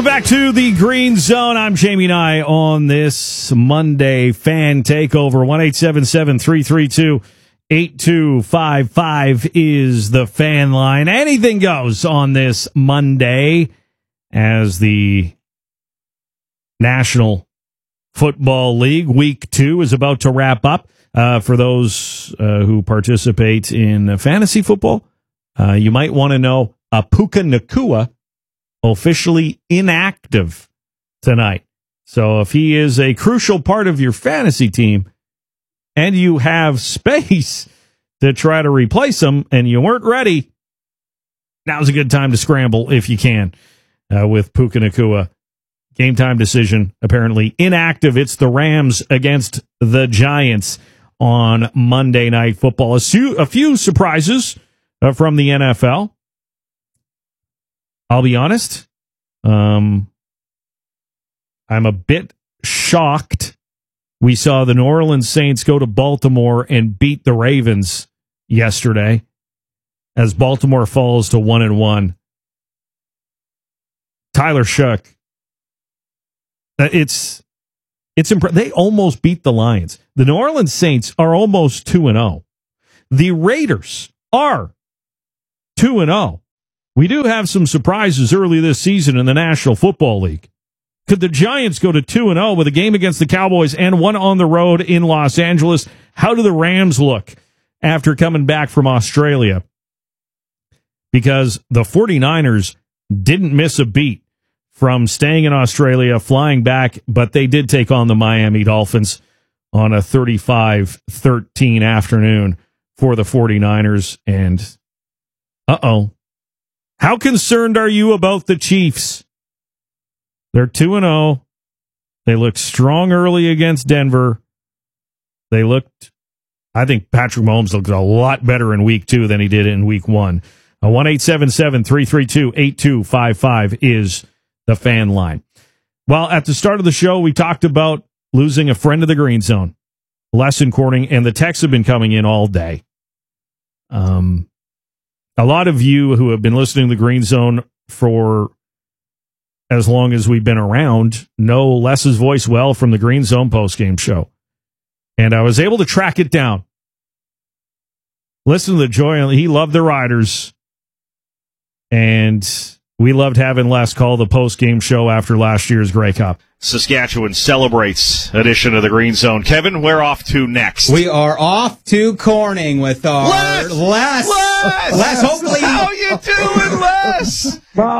Back to the Green Zone. I'm Jamie Nye on this Monday Fan Takeover. 1-877-332-8255 is the fan line. Anything goes on this Monday as the National Football League Week 2 is about to wrap up. For those who participate in fantasy football, you might want to know Puka Nacua officially inactive tonight. So if he is a crucial part of your fantasy team and you have space to try to replace him and you weren't ready, now's a good time to scramble if you can with Puka Nacua. Game time decision, apparently inactive. It's the Rams against the Giants on Monday Night Football. A few surprises from the NFL. I'll be honest, I'm a bit shocked. We saw the New Orleans Saints go to Baltimore and beat the Ravens yesterday as Baltimore falls to 1-1. Tyler Shough. It's they almost beat the Lions. The New Orleans Saints are almost 2-0. The Raiders are 2-0. We do have some surprises early this season in the National Football League. Could the Giants go to 2-0 with a game against the Cowboys and one on the road in Los Angeles? How do the Rams look after coming back from Australia? Because the 49ers didn't miss a beat from staying in Australia, flying back, but they did take on the Miami Dolphins on a 35-13 afternoon for the 49ers. And, how concerned are you about the Chiefs? They're 2-0. They looked strong early against Denver. I think Patrick Mahomes looked a lot better in week 2 than he did in week 1. 1-877-332-8255 is the fan line. Well, at the start of the show, we talked about losing a friend of the Green Zone, Les Corning, and the texts have been coming in all day. A lot of you who have been listening to the Green Zone for as long as we've been around know Les's voice well from the Green Zone postgame show. And I was able to track it down. Listen to the joy. He loved the Riders. And we loved having Les call the postgame show after last year's Grey Cup. Saskatchewan celebrates edition of the Green Zone. Kevin, we're off to next. We are off to Corning with our Les, hopefully. How you doing, Les?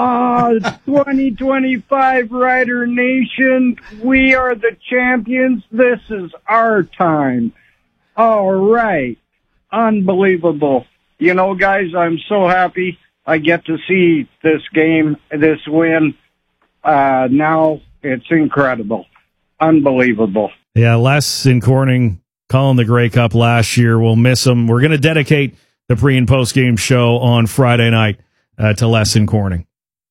2025 Rider Nation, we are the champions. This is our time. All right. Unbelievable. You know, guys, I'm so happy I get to see this game, this win. Now it's incredible. Unbelievable. Yeah, Les in Corning calling the Grey Cup last year. We'll miss him. We're going to dedicate the pre- and post-game show on Friday night to Les in Corning.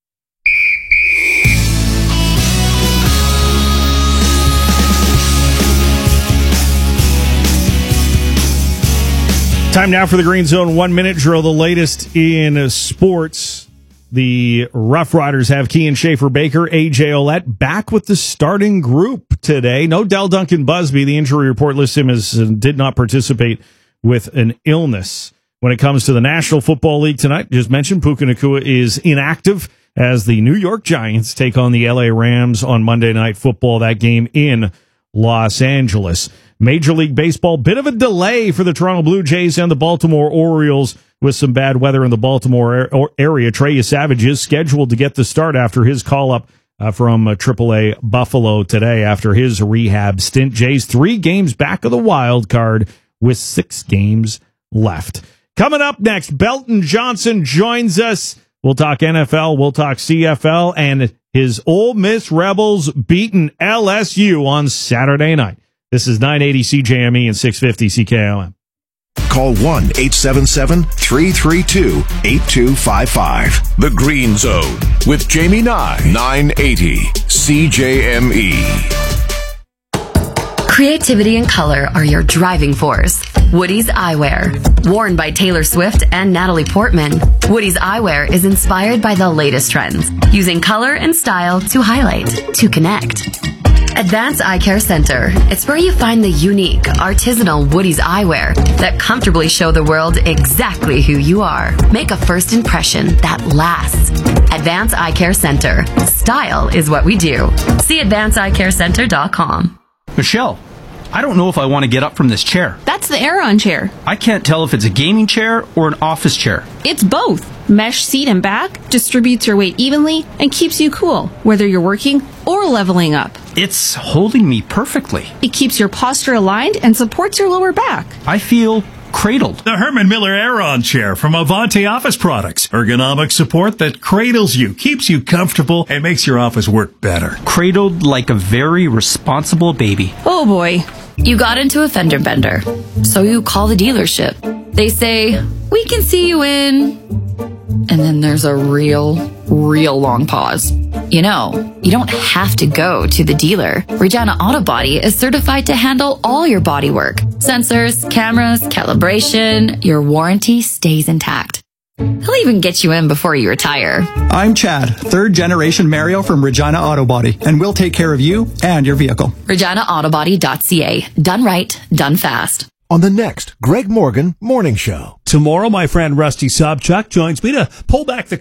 Time now for the Green Zone 1-minute drill, the latest in sports. The Rough Riders have Kian Schaefer-Baker, A.J. Ouellette back with the starting group today. No Dell Duncan Busby. The injury report lists him as did not participate with an illness. When it comes to the National Football League tonight, just mentioned Puka Nacua is inactive as the New York Giants take on the L.A. Rams on Monday Night Football. That game in Los Angeles. Major League Baseball, bit of a delay for the Toronto Blue Jays and the Baltimore Orioles with some bad weather in the Baltimore area. Trey Savage is scheduled to get the start after his call-up from AAA Buffalo today after his rehab stint. Jays 3 games back of the wild card with 6 games left. Coming up next, Belton Johnson joins us. We'll talk NFL, we'll talk CFL, and his Ole Miss Rebels beating LSU on Saturday night. This is 980 CJME and 650 CKOM. Call 1-877-332-8255. The Green Zone with Jamie Nye, 980 CJME. Creativity and color are your driving force. Woody's Eyewear. Worn by Taylor Swift and Natalie Portman, Woody's Eyewear is inspired by the latest trends, using color and style to highlight, to connect. Advanced Eye Care Center. It's where you find the unique, artisanal Woody's eyewear that comfortably show the world exactly who you are. Make a first impression that lasts. Advanced Eye Care Center. Style is what we do. See advancedeyecarecenter.com. Michelle, I don't know if I want to get up from this chair. That's the Aeron chair. I can't tell if it's a gaming chair or an office chair. It's both. Mesh seat and back distributes your weight evenly and keeps you cool, whether you're working or leveling up. It's holding me perfectly. It keeps your posture aligned and supports your lower back. I feel cradled. The Herman Miller Aeron chair from Avanti Office Products. Ergonomic support that cradles you, keeps you comfortable, and makes your office work better. Cradled like a very responsible baby. Oh boy. You got into a fender bender, so you call the dealership. They say, we can see you in... And then there's a real long pause. You know, you don't have to go to the dealer. Regina Auto Body is certified to handle all your body work. Sensors, cameras, calibration, your warranty stays intact. He'll even get you in before you retire. I'm Chad, third generation Mario from Regina Auto Body, and we'll take care of you and your vehicle. ReginaAutobody.ca. Done right, done fast. On the next Greg Morgan Morning Show. Tomorrow, my friend Rusty Sobchuk joins me to pull back the